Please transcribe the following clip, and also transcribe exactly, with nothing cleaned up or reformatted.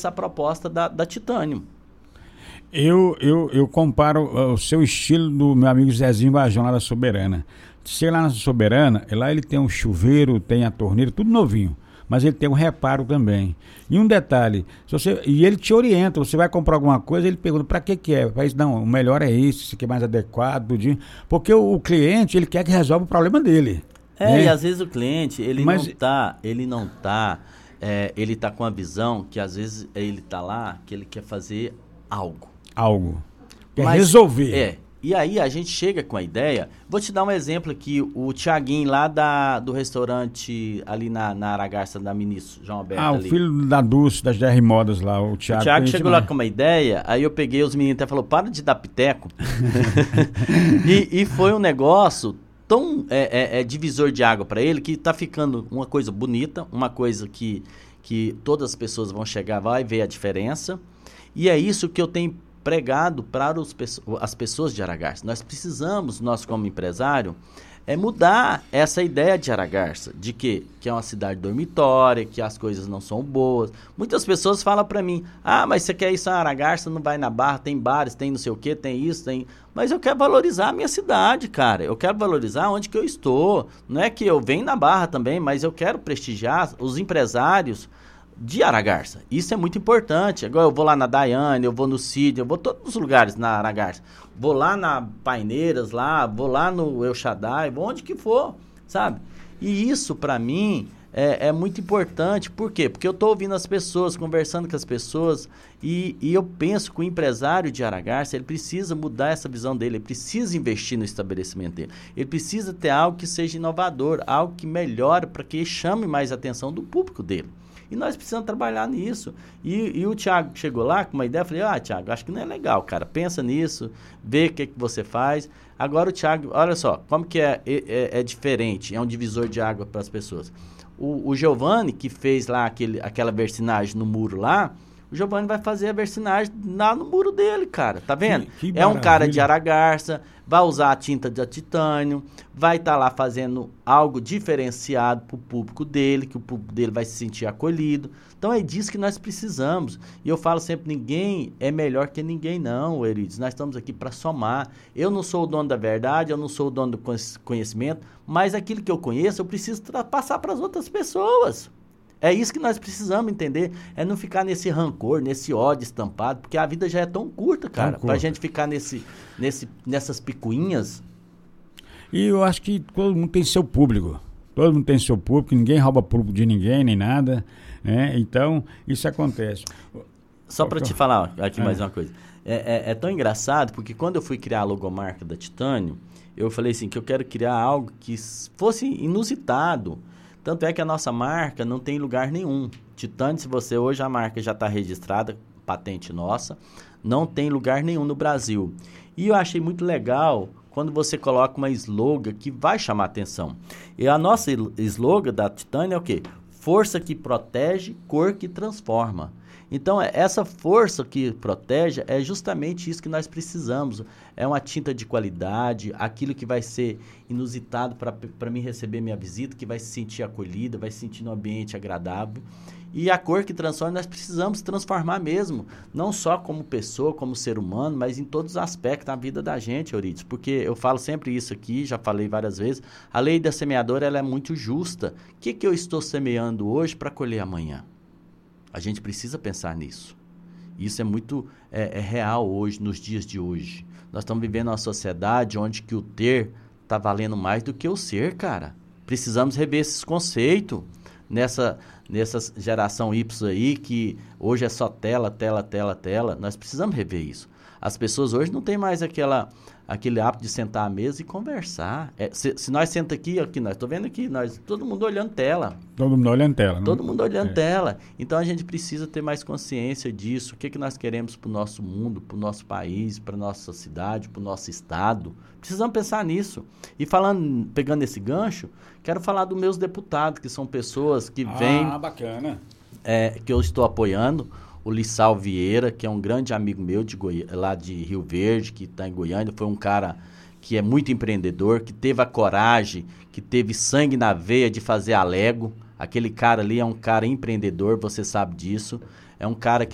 essa proposta da, da Titânio. Eu, eu, eu comparo o seu estilo do meu amigo Zezinho Vajão lá da Soberana. Chega lá na Soberana, lá ele tem um chuveiro, tem a torneira, tudo novinho. Mas ele tem um reparo também. E um detalhe, se você, e ele te orienta, você vai comprar alguma coisa, ele pergunta para que que é? Faz, não, o melhor é esse, esse aqui é mais adequado, tudinho. Porque o, o cliente, ele quer que resolva o problema dele. É, né? E às vezes o cliente, ele Mas, não tá, ele não tá, é, ele tá com a visão que às vezes ele tá lá, que ele quer fazer algo. Algo. Quer Mas, resolver. É. E aí a gente chega com a ideia. Vou te dar um exemplo aqui. O Tiaguinho lá da, do restaurante ali na, na Aragarça da Ministro João Alberto. Ah, ali. o filho da Dulce, das D R Modas lá, o Thiago. O Thiago chegou lá com uma ideia, aí eu peguei os meninos até falou, para de dar piteco. e, e foi um negócio tão é, é, é divisor de água para ele, que tá ficando uma coisa bonita, uma coisa que, que todas as pessoas vão chegar, vai ver a diferença. E é isso que eu tenho pregado para os, as pessoas de Aragarça. Nós precisamos, nós como empresário, é mudar essa ideia de Aragarça, de que, que é uma cidade dormitória, que as coisas não são boas. Muitas pessoas falam para mim, ah, mas você quer ir em Aragarça, não vai na Barra, tem bares, tem não sei o que, tem isso, tem... Mas eu quero valorizar a minha cidade, cara. Eu quero valorizar onde que eu estou. Não é que eu venho na Barra também, mas eu quero prestigiar os empresários de Aragarça. Isso é muito importante. Agora eu vou lá na Daiane, eu vou no Cid, eu vou todos os lugares na Aragarça. Vou lá na Paineiras, lá, vou lá no El Shaddai, vou onde que for, sabe? E isso, para mim, é, é muito importante. Por quê? Porque eu tô ouvindo as pessoas, conversando com as pessoas, e, e eu penso que o empresário de Aragarça, ele precisa mudar essa visão dele, ele precisa investir no estabelecimento dele. Ele precisa ter algo que seja inovador, algo que melhore para que chame mais a atenção do público dele. E nós precisamos trabalhar nisso. E, e o Thiago chegou lá com uma ideia, eu falei, ah, Thiago, acho que não é legal, cara. Pensa nisso, vê o que, que você faz. Agora o Thiago, olha só, como que é, é, é diferente, é um divisor de água para as pessoas. O, o Giovanni, que fez lá aquele, aquela versinagem no muro lá, o Giovanni vai fazer a versinagem lá no muro dele, cara. Tá vendo? Que, que é um cara de Aragarça, vai usar a tinta de titânio, vai estar tá lá fazendo algo diferenciado pro público dele, que o público dele vai se sentir acolhido. Então é disso que nós precisamos. E eu falo sempre, ninguém é melhor que ninguém não, Euridice. Nós estamos aqui para somar. Eu não sou o dono da verdade, eu não sou o dono do conhecimento, mas aquilo que eu conheço, eu preciso passar para as outras pessoas. É isso que nós precisamos entender, é não ficar nesse rancor, nesse ódio estampado, porque a vida já é tão curta, cara, tão curta. Pra gente ficar nesse, nesse, nessas picuinhas. E eu acho que todo mundo tem seu público, todo mundo tem seu público, ninguém rouba público de ninguém, nem nada, né? Então, isso acontece. Só para te falar aqui mais uma coisa, é, é, é tão engraçado, porque quando eu fui criar a logomarca da Titânio, eu falei assim, que eu quero criar algo que fosse inusitado. Tanto é que a nossa marca não tem lugar nenhum. Titânio, se você hoje a marca já está registrada, patente nossa, não tem lugar nenhum no Brasil. E eu achei muito legal quando você coloca uma slogan que vai chamar atenção. E a nossa slogan da Titânio é o quê? Força que protege, cor que transforma. Então, essa força que protege é justamente isso que nós precisamos. É uma tinta de qualidade, aquilo que vai ser inusitado para mim receber minha visita, que vai se sentir acolhida, vai se sentir num ambiente agradável. E a cor que transforma, nós precisamos transformar mesmo, não só como pessoa, como ser humano, mas em todos os aspectos da vida da gente, Euridice. Porque eu falo sempre isso aqui, já falei várias vezes, a lei da semeadora ela é muito justa. O que, que eu estou semeando hoje para colher amanhã? A gente precisa pensar nisso. Isso é muito é, é real hoje, nos dias de hoje. Nós estamos vivendo uma sociedade onde que o ter está valendo mais do que o ser, cara. Precisamos rever esses conceitos nessa, nessa geração Y aí, que hoje é só tela, tela, tela, tela. Nós precisamos rever isso. As pessoas hoje não têm mais aquela, aquele hábito de sentar à mesa e conversar. É, se, se nós sentamos aqui, aqui nós estou vendo aqui, nós, todo mundo olhando tela. Todo mundo olhando tela. Todo não? mundo olhando é. tela. Então, a gente precisa ter mais consciência disso. O que, que nós queremos para o nosso mundo, para o nosso país, para a nossa cidade, para o nosso estado. Precisamos pensar nisso. E falando, pegando esse gancho, quero falar dos meus deputados, que são pessoas que vêm... Ah, bacana. É, que eu estou apoiando. O Lissau Vieira, que é um grande amigo meu de Goi... lá de Rio Verde, que está em Goiânia, foi um cara que é muito empreendedor, que teve a coragem, que teve sangue na veia de fazer a Lego. Aquele cara ali é um cara empreendedor, você sabe disso. É um cara que